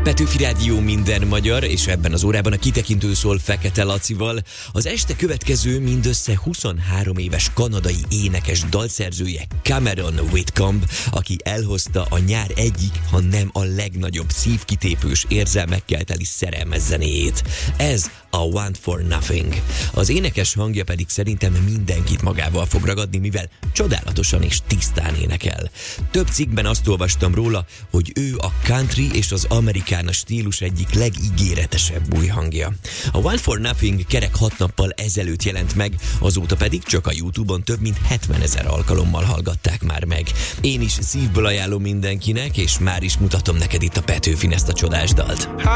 Petőfi Rádió minden magyar, és ebben az órában a kitekintő szól Fekete Lacival. Az este következő mindössze 23 éves kanadai énekes dalszerzője Cameron Whitcomb, aki elhozta a nyár egyik, ha nem a legnagyobb szívkitépős érzelmekkel teli szerelmes zenéjét. Ez a Want for Nothing. Az énekes hangja pedig szerintem mindenkit magával fog ragadni, mivel csodálatosan és tisztán énekel. Több cikkben azt olvastam róla, hogy ő a country és az amerikána stílus egyik legígéretesebb új hangja. A Want for Nothing kerek 6 nappal ezelőtt jelent meg, azóta pedig csak a YouTube-on több mint 70 000 alkalommal hallgatták már meg. Én is szívből ajánlom mindenkinek, és már is mutatom neked itt a Petőfin ezt a csodás dalt.